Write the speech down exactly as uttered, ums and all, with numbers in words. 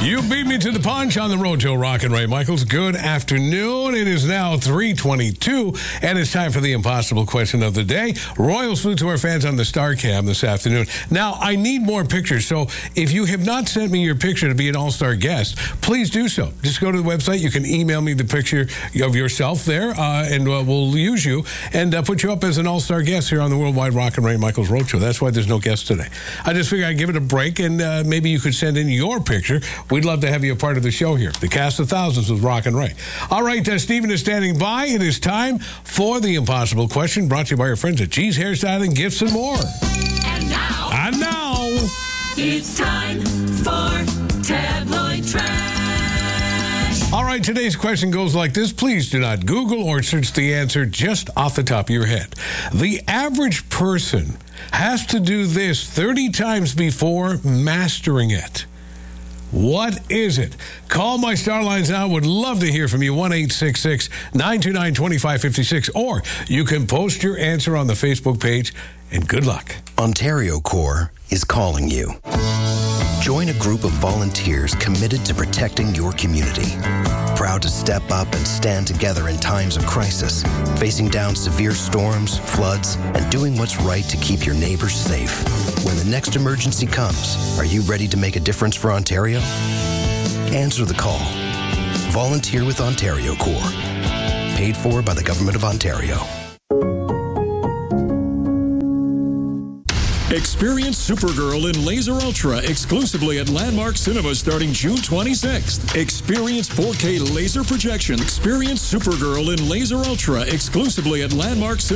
You beat me to the punch on the road to Rock and Ray Michaels. Good afternoon. It is now three twenty-two, and it's time for the impossible question of the day. Royal salute to our fans on the Star Cam this afternoon. Now, I need more pictures, so if you have not sent me your picture to be an all-star guest, please do so. Just go to the website. You can email me the picture of yourself there, uh, and uh, we'll use you and uh, put you up as an all-star guest here on the Worldwide Rock and Ray Michaels Road Show. That's why there's no guest today. I just figured I'd give it a break, and uh, maybe you could send in your picture. We'd love to have you a part of the show here. The cast of thousands with Rock and Ray. All right, uh, Stephen is standing by. It is time for the impossible question, brought to you by our friends at G's Hairstyling, Gifts, and more. And now, and now, it's time for Tabloid Trash. All right, today's question goes like this. Please do not Google or search the answer just off the top of your head. The average person has to do this thirty times before mastering it. What is it? Call my star lines now. Would love to hear from you. one eight six six, nine two nine, two five five six. Or you can post your answer on the Facebook page. And good luck. Ontario Corps is calling you. Join a group of volunteers committed to protecting your community. Proud to step up and stand together in times of crisis, facing down severe storms, floods, and doing what's right to keep your neighbors safe. When the next emergency comes, are you ready to make a difference for Ontario? Answer the call. Volunteer with Ontario Corps. Paid for by the Government of Ontario. Experience Supergirl in Laser Ultra exclusively at Landmark Cinemas starting June twenty-sixth. Experience four K laser projection. Experience Supergirl in Laser Ultra exclusively at Landmark Cinemas.